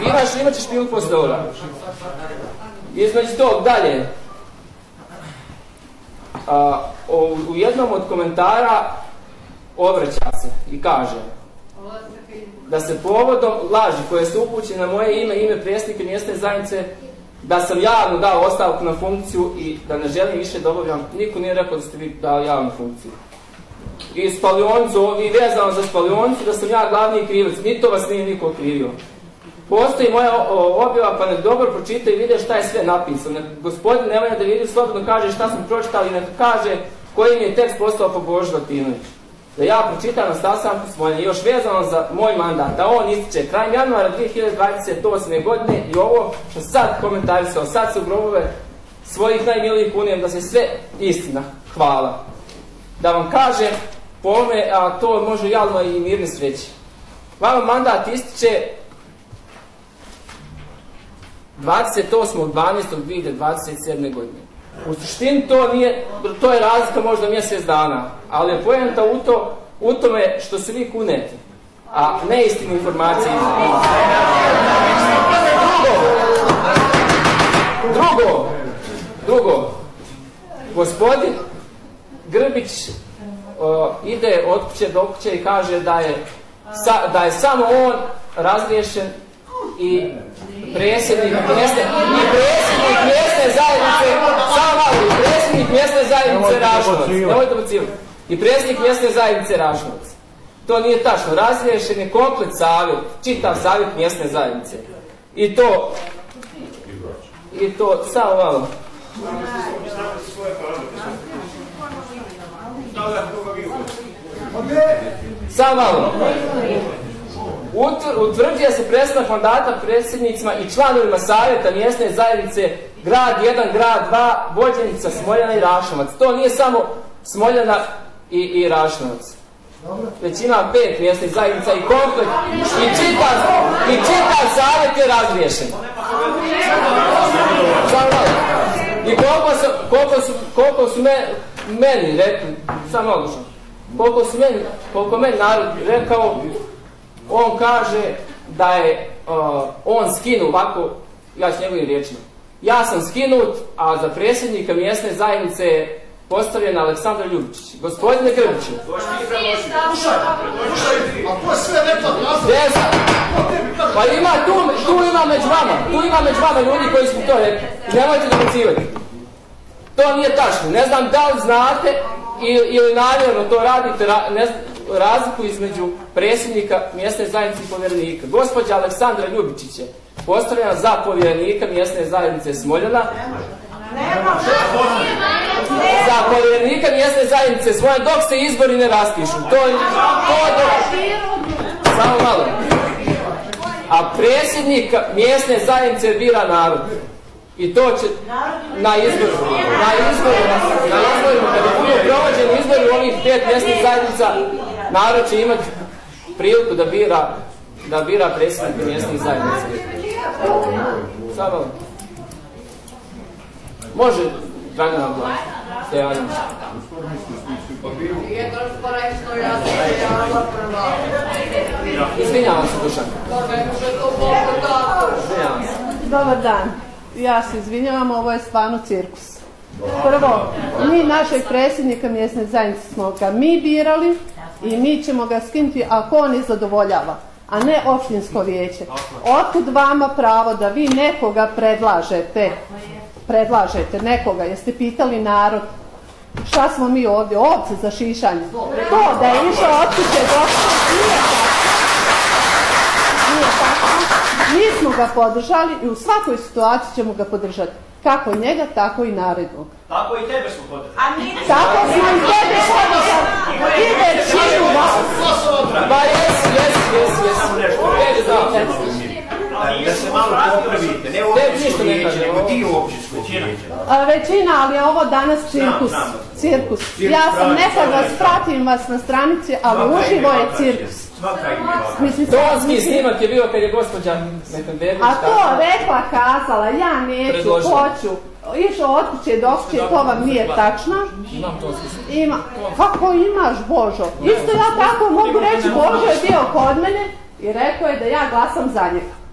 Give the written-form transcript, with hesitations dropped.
Biraš li imat ćeš pilu posle ovoga? Između tog dalje. U jednom od komentara obraća se i kaže da se povodom laži koje su upućene na moje ime predsjednika mjesne zajednice, da sam javno dao ostavku na funkciju i da ne želim više da obavljam. Niko nije rekao da ste vi dali javnu funkciju. I spalionicu, i vezano za spalionicu, da sam ja glavni krivac. Ni to vas nije niko krivio. Postoji moja objava, pa nek dobro pročita i vide šta je sve napisano. Gospodin Nemanja da vidi slobodno kaže šta smo pročitali i nek kaže koji mi je tekst postao po Božu Latinović. Da ja pročitam na sastanku Smoljana. I još vezano za moj mandat, da on ističe krajem januara 2028. godine i ovo što sad komentarisao, sad se u grobove svojih najmilijih unijem da se sve istina. Hvala. Da vam kažem po ome, a to može javno i mirni sreći. Vama mandat ističe 28.12.2027. godine. U suštini to je razlika možda mjesec dana, ali je poenta u tome što se vi kunete, a neistine informacije Drugo, gospodin Grbić ide od kuće do kuće i kaže da je samo on razriješen i predsjednik mjesne zajednice Rašnovac. Nemojte docirati. I predsjednik mjesne zajednice Rašnovac. To nije tačno. Razriješen je komplet savjet, čitav savjet mjesne zajednice. I to samo malo. Samo malo. Utvrđuje se prestanak mandata predsjednicima i članovima savjeta mjesne zajednice grad 1, grad 2, Vođenica, Smoljana i Rašnovac. To nije samo Smoljana i Rašnovac. Već ima 5 mjesnih zajednica i komplet i čitav savjet je razriješen. I koliko su meni rekli, samo odlučno, koliko meni narod rekao, on kaže da je on skinut ovako, ja ću njegovim riječima. Ja sam skinut, a za predsjednika mjesne zajednice je postavljen Aleksandar Ljubičić. Gospodine Grbiću. Pa ima tu ima među vama ljudi koji su to rekli. Nemojte da docivati. To nije tačno. Ne znam da li znate ili namjerno to radite, razliku između predsjednika mjesne zajednice i povjerenika. Gospođa Aleksandra Ljubičić je postavljena za povjerenika mjesne zajednice Smoljana. Za povjerenika mjesne zajednice Smoljana dok se izbori ne raspišu. Samo malo. A predsjednika mjesne zajednice bira narod. I to će na izborima, kada budu provođeni izbori u ovih 5 mjesnih zajednica, narod će imati priliku da bira predsjednika mjesnih zajednica. Samo. Može Dragana Stojanović. Izvinjavam se, Dušan. Dobar dan. Ja se izvinjavam, ovo je stvarno cirkus. Prvo, mi našeg predsjednika mjesne zajednice smo ga mi birali i mi ćemo ga skinuti ako on zadovoljava, a ne opštinsko vijeće. Otkud vama pravo da vi nekoga predlažete nekoga? Jeste pitali narod? Šta smo mi ovdje? Ovce za šišanje. To da je išao od kuće do nije tako. Mi smo ga podržali i u svakoj situaciji ćemo ga podržati. Kako njega, tako i narednog. Tako i tebe smo podržali. Tako smo i tebe podržali. I većinu vas. Ba jes. Da se malo popravite. Ne općinsko vijeće, nego ti općinsko vijeće. Većina, ali je ovo danas cirkus. Ja sam nekada pratim vas na stranici, ali uživo je cirkus. Tonski snimak je bio kad je gospođa Metenbergić. A to rekla, kazala, ja neću, hoću. Išao od kuće do kuće, to vam nije tačno. Imam tonski snimak. Kako imaš, Božo? Isto ja tako mogu reći, Božo je bio kod mene i rekao je da ja glasam za njega.